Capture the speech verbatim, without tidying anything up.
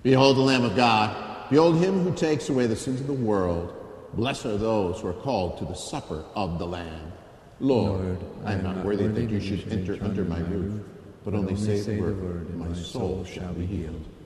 Behold the Lamb of God. Behold him who takes away the sins of the world. Blessed are those who are called to the supper of the Lamb. Lord, Lord I am not worthy that you should enter under my roof, but only say the word, and my soul shall be healed.